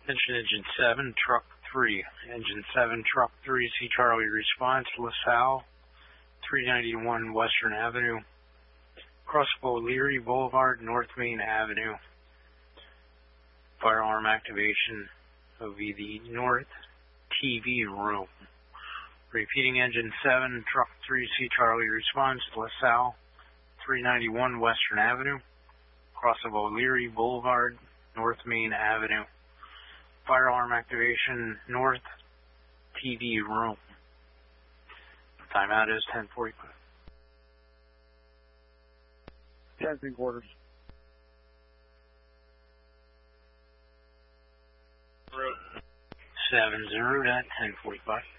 Engine 7, Truck 3. Engine 7, Truck 3, C Charlie response, LaSalle, 391 Western Avenue, across O'Leary Boulevard, North Main Avenue. Firearm activation will be the North TV room. Repeating, Engine 7, Truck 3, C Charlie response, LaSalle, 391 Western Avenue, across O'Leary Boulevard, North Main Avenue. Firearm activation, North TV room. Timeout is 10:45. 10 quarters. 7-0 at 10:45.